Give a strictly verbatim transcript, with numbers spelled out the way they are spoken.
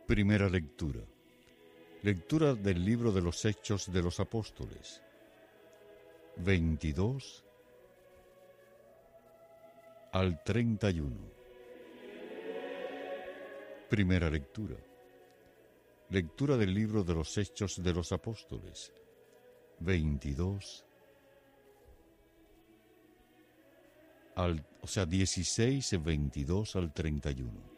Primera lectura. Lectura del libro de los Hechos de los Apóstoles. veintidós al treinta y uno. Primera lectura. Lectura del libro de los Hechos de los Apóstoles. veintidós al, o sea, dieciséis, veintidós al treinta y uno.